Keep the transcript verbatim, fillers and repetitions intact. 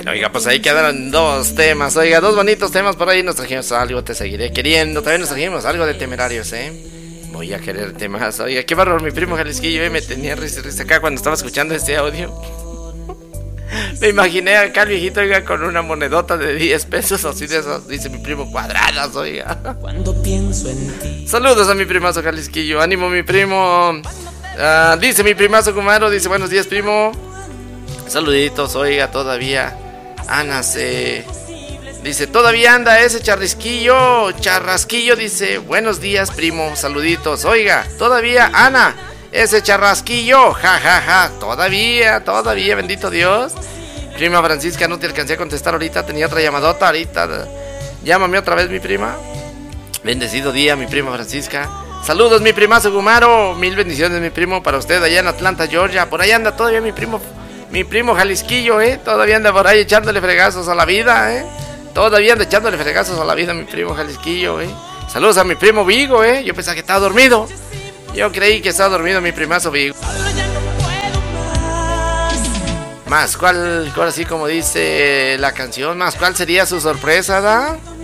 Oiga, pues ahí quedaron dos temas. Oiga, dos bonitos temas por ahí. Nos trajimos algo, te seguiré queriendo. También nos trajimos algo de Temerarios, ¿eh? Voy a quererte más. Oiga, qué bárbaro, mi primo Jalisquillo, ¿eh? Me tenía risa, risa acá cuando estaba escuchando este audio. Me imaginé acá el viejito, oiga, con una monedota de diez pesos, así de esas, dice mi primo, cuadradas, oiga. Cuando pienso en ti. Saludos a mi primazo Jalisquillo, ánimo mi primo. Uh, dice mi primazo Kumaro, dice buenos días primo. Saluditos, oiga, todavía Ana se... Dice, todavía anda ese charrisquillo, charrasquillo, dice, buenos días primo, saluditos. Oiga, todavía Ana, ese charrasquillo, ja, ja, ja, todavía, todavía, bendito Dios. Prima Francisca, no te alcancé a contestar ahorita, tenía otra llamadota ahorita. Llámame otra vez mi prima. Bendecido día mi prima Francisca. Saludos mi primazo Gumaro, mil bendiciones mi primo para usted allá en Atlanta, Georgia. Por ahí anda todavía mi primo, mi primo Jalisquillo, eh, todavía anda por ahí echándole fregazos a la vida, eh. Todavía anda echándole fregazos a la vida mi primo Jalisquillo, eh. Saludos a mi primo Vigo, eh. Yo pensaba que estaba dormido. Yo creí que estaba dormido mi primazo Vigo. Más, ¿cuál, cuál así como dice la canción? Más, ¿cuál sería su sorpresa, da?